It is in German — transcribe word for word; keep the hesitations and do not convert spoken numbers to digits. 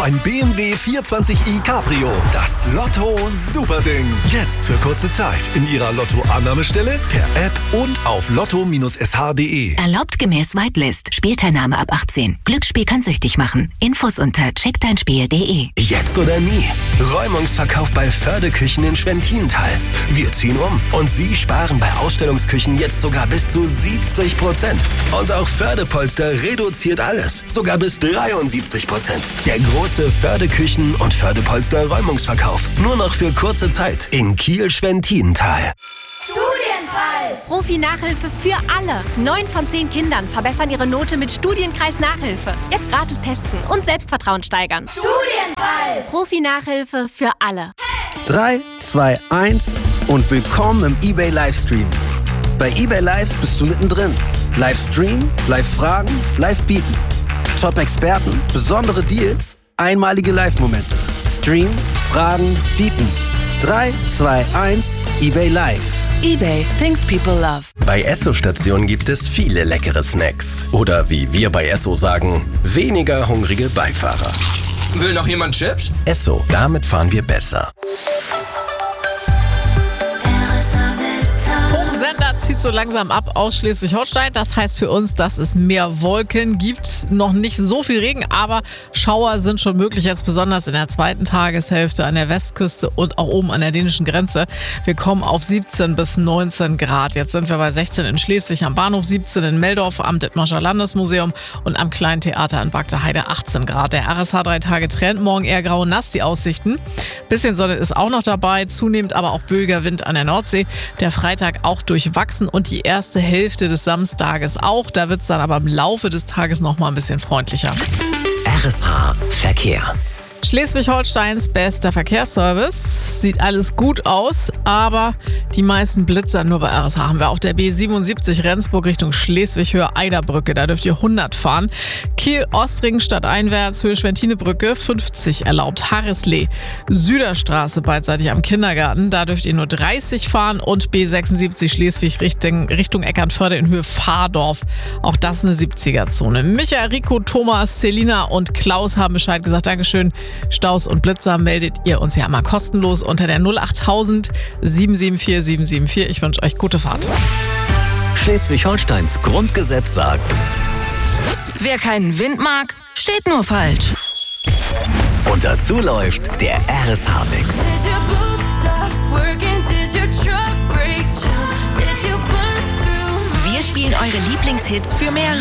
ein B M W vierhundertzwanzig i Cabrio. Das Lotto Superding. Jetzt für kurze Zeit in Ihrer Lotto-Annahmestelle, per App und auf lotto Bindestrich s h punkt d e. Erlaubt gemäß Whitelist. Spielteilnahme ab achtzehn. Glücksspiel kann süchtig machen. Infos unter check dein spiel punkt d e. Jetzt oder nie. Räumungsverkauf bei Förde-Küchen in Schwentintal. Wir ziehen um und Sie sparen bei Ausstellungsküchen jetzt sogar bis zu siebzig Prozent. Und auch Förde-Polster reduziert alles. Sogar bis dreiundsiebzig Prozent. Der große Förde-Küchen- und Förde-Polster-Räumungsverkauf. Nur noch für kurze Zeit in Kiel-Schwentintal. Studienkreis! Profi-Nachhilfe für alle. Neun von zehn Kindern verbessern ihre Note mit Studienkreis-Nachhilfe. Jetzt gratis testen und Selbstvertrauen steigern. Studienkreis! Profi-Nachhilfe für alle. drei, zwei, eins und willkommen im eBay Livestream. Bei eBay Live bist du mittendrin. Livestream, Live-Fragen, Live-Bieten. Top-Experten, besondere Deals, einmalige Live-Momente. Stream, Fragen, Bieten. drei, zwei, eins, eBay Live. eBay, things people love. Bei Esso-Stationen gibt es viele leckere Snacks. Oder wie wir bei Esso sagen, weniger hungrige Beifahrer. Will noch jemand Chips? Esso, damit fahren wir besser. Hochsender zieht so langsam ab aus Schleswig-Holstein. Das heißt für uns, dass es mehr Wolken gibt. Noch nicht so viel Regen, aber Schauer sind schon möglich, jetzt besonders in der zweiten Tageshälfte an der Westküste und auch oben an der dänischen Grenze. Wir kommen auf siebzehn bis neunzehn Grad. Jetzt sind wir bei sechzehn in Schleswig am Bahnhof, siebzehn in Meldorf am Dithmarscher Landesmuseum und am Kleinen Theater in Bagdeheide achtzehn Grad. Der R S H drei Tage Trend, morgen eher grau und nass die Aussichten. Bisschen Sonne ist auch noch dabei, zunehmend aber auch böiger Wind an der Nordsee. Der Freitag auch durchwachsen und die erste Hälfte des Samstages auch. Da wird es dann aber im Laufe des Tages noch mal ein bisschen freundlicher. R S H Verkehr. Schleswig-Holsteins bester Verkehrsservice. Sieht alles gut aus, aber die meisten Blitzer nur bei R S H haben wir. Auf der B siebenundsiebzig Rendsburg Richtung Schleswig-Höhe Eiderbrücke, da dürft ihr hundert fahren. Kiel-Ostring stadteinwärts Höhe Schwentinebrücke fünfzig erlaubt. Harrislee, Süderstraße beidseitig am Kindergarten, da dürft ihr nur dreißig fahren. Und B sechsundsiebzig Schleswig Richtung, Richtung Eckernförde in Höhe Fahrdorf. Auch das eine siebziger-Zone. Michael, Rico, Thomas, Selina und Klaus haben Bescheid gesagt. Dankeschön. Staus und Blitzer meldet ihr uns ja mal kostenlos unter der null achttausend sieben sieben vier sieben sieben vier. Ich wünsche euch gute Fahrt. Schleswig-Holsteins Grundgesetz sagt: Wer keinen Wind mag, steht nur falsch. Und dazu läuft der R S H-Mix. Wir spielen eure Lieblingshits für mehr